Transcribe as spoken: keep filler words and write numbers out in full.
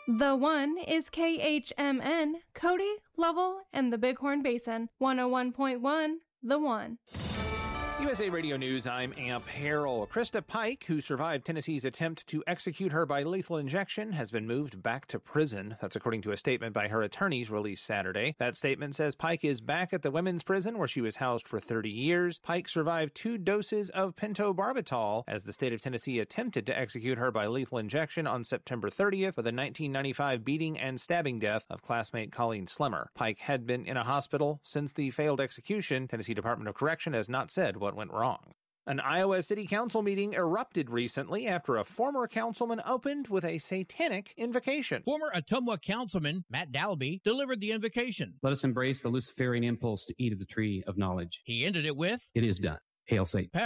The One is K H M N, Cody, Lovell, and the Bighorn Basin. one oh one point one, The One. U S A Radio News, I'm Amp Harrell. Krista Pike, who survived Tennessee's attempt to execute her by lethal injection, has been moved back to prison. That's according to a statement by her attorneys released Saturday. That statement says Pike is back at the women's prison where she was housed for thirty years. Pike survived two doses of pentobarbital as the state of Tennessee attempted to execute her by lethal injection on September thirtieth for the nineteen ninety-five beating and stabbing death of classmate Colleen Slimmer. Pike had been in a hospital since the failed execution. Tennessee Department of Correction has not said what went wrong. An Iowa City Council meeting erupted recently after a former councilman opened with a satanic invocation. Former Ottumwa councilman Matt Dalby delivered the invocation. Let us embrace the Luciferian impulse to eat of the tree of knowledge. He ended it with, "It is done. Hail Satan."